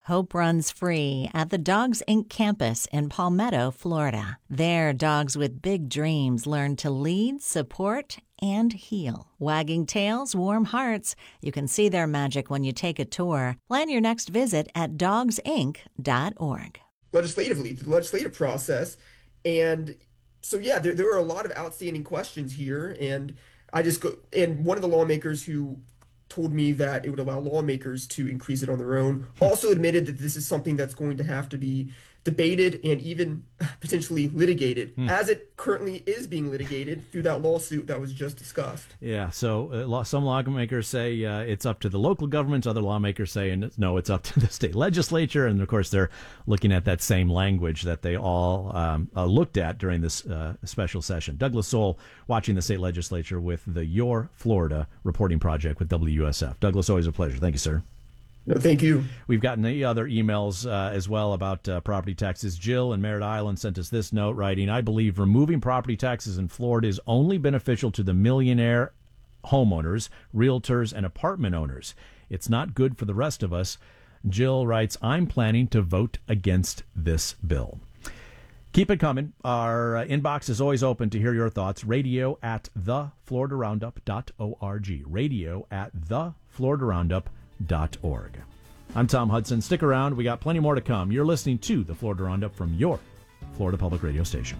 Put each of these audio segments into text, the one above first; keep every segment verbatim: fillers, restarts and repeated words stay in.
Hope runs free at the Dogs Incorporated campus in Palmetto, Florida. There, dogs with big dreams learn to lead, support, and heal. Wagging tails, warm hearts. You can see their magic when you take a tour. Plan your next visit at dogs inc dot org. Legislatively, the legislative process. And so, yeah, there, there are a lot of outstanding questions here. And I just go, and one of the lawmakers who told me that it would allow lawmakers to increase it on their own also admitted that this is something that's going to have to be debated and even potentially litigated, hmm. as it currently is being litigated through that lawsuit that was just discussed. Yeah, so uh, some lawmakers say uh, it's up to the local governments. Other lawmakers say, no, it's up to the state legislature. And, of course, they're looking at that same language that they all um, uh, looked at during this uh, special session. Douglas Soul watching the state legislature with the Your Florida reporting project with W U S F. Douglas, always a pleasure. Thank you, sir. No, thank you. We've gotten the other emails uh, as well about uh, property taxes. Jill in Merritt Island sent us this note writing, I believe removing property taxes in Florida is only beneficial to the millionaire homeowners, realtors, and apartment owners. It's not good for the rest of us. Jill writes, I'm planning to vote against this bill. Keep it coming. Our uh, inbox is always open to hear your thoughts. Radio at the florida roundup dot org. Radio at the florida roundup dot org. I'm Tom Hudson. Stick around. We got plenty more to come. You're listening to the Florida Roundup from your Florida Public Radio station.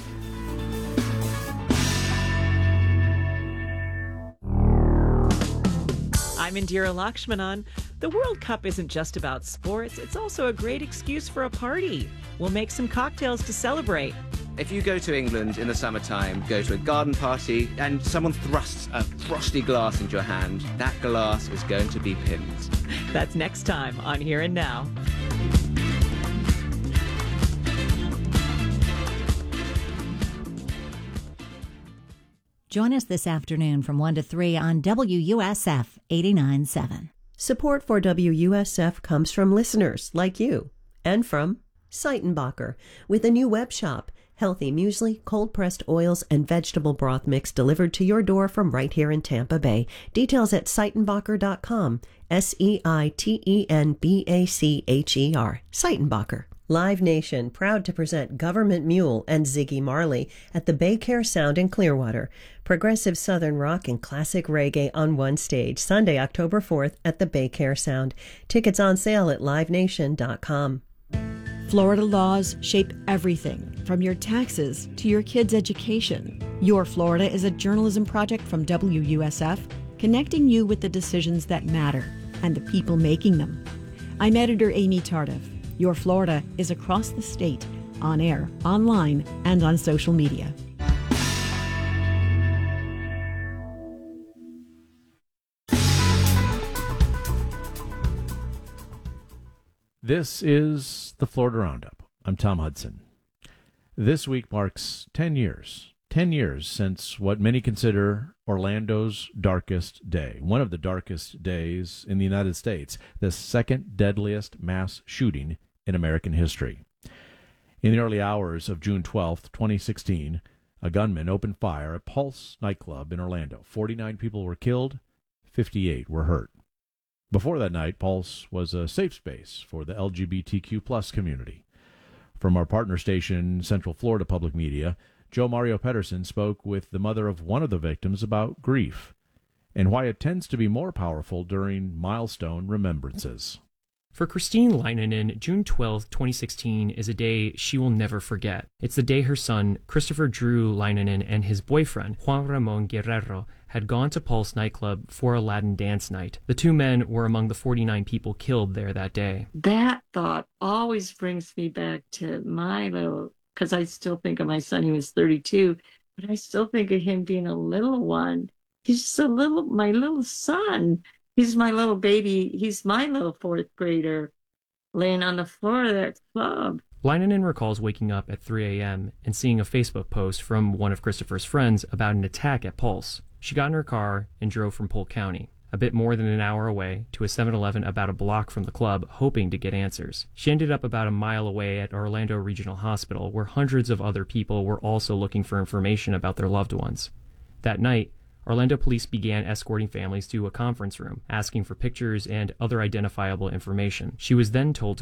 I'm Indira Lakshmanan. The World Cup isn't just about sports. It's also a great excuse for a party. We'll make some cocktails to celebrate. If you go to England in the summertime, go to a garden party, and someone thrusts a frosty glass into your hand, that glass is going to be pinned. That's next time on Here and Now. Join us this afternoon from one to three on W U S F eighty-nine point seven. Support for W U S F comes from listeners like you and from Seitenbacher with a new web shop. Healthy muesli, cold-pressed oils, and vegetable broth mix delivered to your door from right here in Tampa Bay. Details at seitenbacher dot com. S E I T E N B A C H E R. Seitenbacher. Live Nation, proud to present Government Mule and Ziggy Marley at the Baycare Sound in Clearwater. Progressive Southern rock and classic reggae on one stage, Sunday, October fourth at the Baycare Sound. Tickets on sale at live nation dot com. Florida laws shape everything, from your taxes to your kids' education. Your Florida is a journalism project from W U S F, connecting you with the decisions that matter and the people making them. I'm editor Amy Tardif. Your Florida is across the state, on air, online, and on social media. This is the Florida Roundup. I'm Tom Hudson. This week marks ten years, ten years since what many consider Orlando's darkest day, one of the darkest days in the United States, the second deadliest mass shooting in American history. In the early hours of June twelfth, twenty sixteen, a gunman opened fire at Pulse nightclub in Orlando. forty-nine people were killed, fifty-eight were hurt. Before that night, Pulse was a safe space for the L G B T Q plus community. From our partner station, Central Florida Public Media, Joe Mario Pedersen spoke with the mother of one of the victims about grief and why it tends to be more powerful during milestone remembrances. For Christine Leinonen, June twelfth, twenty sixteen is a day she will never forget. It's the day her son, Christopher Drew Leinonen, and his boyfriend, Juan Ramon Guerrero, had gone to Pulse nightclub for a Latin dance night. The two men were among the forty-nine people killed there that day. That thought always brings me back to my little, because I still think of my son, he was thirty-two, but I still think of him being a little one. He's just a little, my little son. He's my little baby. He's my little fourth grader laying on the floor of that club. Leinonen recalls waking up at three a.m. and seeing a Facebook post from one of Christopher's friends about an attack at Pulse. She got in her car and drove from Polk County, a bit more than an hour away, to a seven eleven about a block from the club, hoping to get answers. She ended up about a mile away at Orlando Regional Hospital, where hundreds of other people were also looking for information about their loved ones. That night, Orlando police began escorting families to a conference room, asking for pictures and other identifiable information. She was then told to